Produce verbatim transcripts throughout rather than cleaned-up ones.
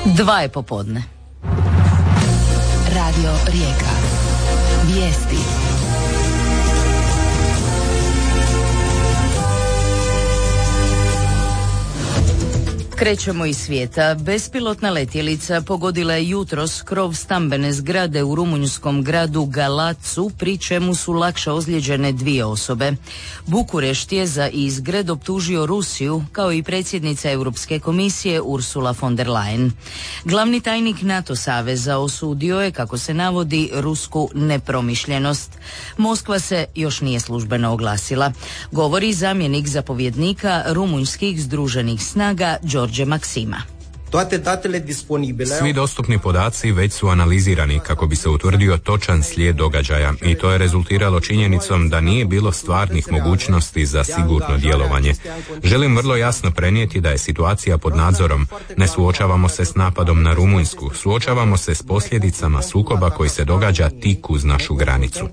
Dva je popodne. Radio Rijeka. Vijesti. Krećemo iz svijeta. Bespilotna letjelica pogodila je jutros krov stambene zgrade u rumunjskom gradu Galacu, pri čemu su lakše ozlijeđene dvije osobe. Bukurešt je za izgred optužio Rusiju, kao i predsjednica Europske komisije Ursula von der Leyen. Glavni tajnik NATO saveza osudio je, kako se navodi, rusku nepromišljenost. Moskva se još nije službeno oglasila. Govori zamjenik zapovjednika rumunjskih združenih snaga Đorđe Maksima. Svi dostupni podaci već su analizirani kako bi se utvrdio točan slijed događaja i to je rezultiralo činjenicom da nije bilo stvarnih mogućnosti za sigurno djelovanje. Želim vrlo jasno prenijeti da je situacija pod nadzorom. Ne suočavamo se s napadom na Rumunjsku, suočavamo se s posljedicama sukoba koji se događa tik uz našu granicu.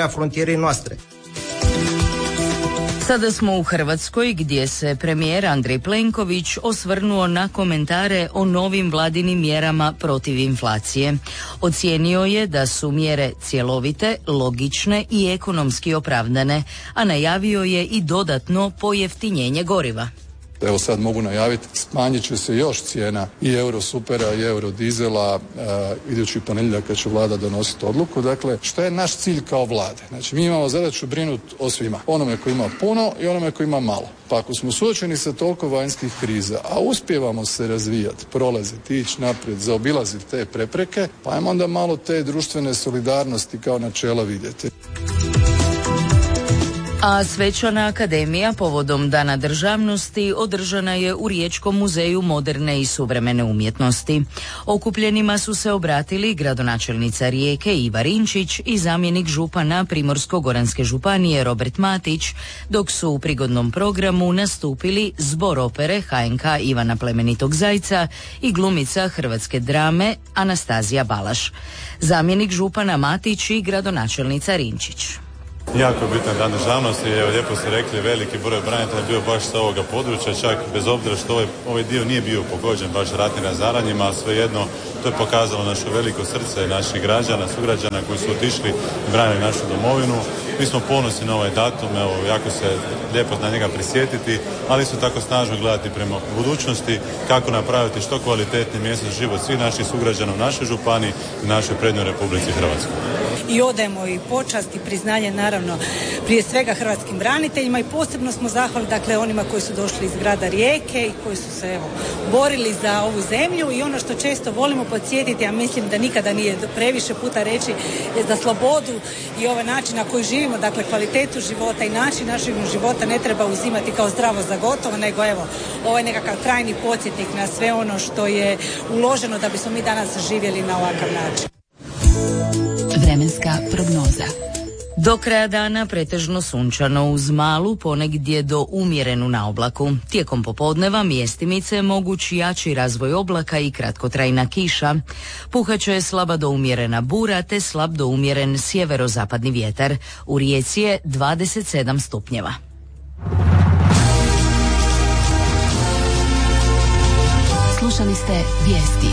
Sada smo u Hrvatskoj, gdje se premijer Andrej Plenković osvrnuo na komentare o novim vladinim mjerama protiv inflacije. Ocijenio je da su mjere cjelovite, logične i ekonomski opravdane, a najavio je i dodatno pojeftinjenje goriva. Evo sad mogu najaviti, smanjit će se još cijena i Eurosupera i Eurodizela uh, idući ponedjeljak kad će vlada donositi odluku. Dakle, što je naš cilj kao vlade? Znači, mi imamo zadaću brinuti o svima. Onome koji ima puno i onome koji ima malo. Pa ako smo suočeni sa toliko vanjskih kriza, a uspijevamo se razvijati, prolaziti, ići naprijed, zaobilaziti te prepreke, pa ajmo onda malo te društvene solidarnosti kao načela vidjeti. A svečana akademija povodom Dana državnosti održana je u Riječkom muzeju moderne i suvremene umjetnosti. Okupljenima su se obratili gradonačelnica Rijeke Iva Rinčić i zamjenik župana Primorsko-goranske županije Robert Matić, dok su u prigodnom programu nastupili zbor opere H N K Ivana Plemenitog Zajca i glumica hrvatske drame Anastazija Balaš. Zamjenik župana Matić i gradonačelnica Rinčić. Jako bitan dan državnosti, evo lijepo ste rekli, veliki broj branitelja je bio baš sa ovoga područja, čak bez obzira što ovaj, ovaj dio nije bio pogođen baš ratnim razaranjima, ali svejedno to je pokazalo naše veliko srce naših građana, sugrađana koji su otišli i branili našu domovinu. Mi smo ponosni na ovaj datum, evo jako se lijepo na njega prisjetiti, ali isto tako snažno gledati prema budućnosti, kako napraviti što kvalitetnije mjesto za život svih naših sugrađana u našoj županiji i našoj prednjoj Republici Hrvatskoj. I odajemo i počast i priznanje naravno prije svega hrvatskim braniteljima i posebno smo zahvalni dakle onima koji su došli iz grada Rijeke i koji su se evo borili za ovu zemlju i ono što često volimo podsjetiti, a mislim da nikada nije previše puta reći, je da slobodu i ovaj način na koji živimo, dakle kvalitetu života i način našeg života ne treba uzimati kao zdravo za gotovo, nego evo ovaj nekakav trajni podsjetnik na sve ono što je uloženo da bismo mi danas živjeli na ovakav način. Vremenska prognoza. Do kraja dana pretežno sunčano uz malu, ponegdje do umjerenu na oblaku. Tijekom popodneva mjestimice moguć jači razvoj oblaka i kratkotrajna kiša. Puhaće slaba do umjerena bura te slab do umjeren sjeverozapadni vjetar. U Rijeci je dvadeset sedam stupnjeva. Slušali ste vijesti.